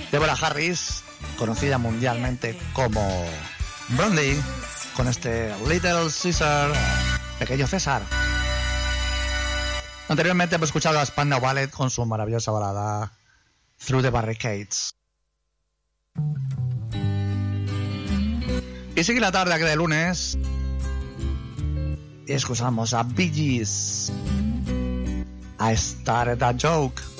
Deborah Harris, conocida mundialmente como Blondie, con este Little Caesar, Pequeño César. Anteriormente hemos escuchado a Spandau Ballet con su maravillosa balada Through the Barricades. Y sigue la tarde aquí de lunes y escuchamos a Bee Gees, I Started a Joke.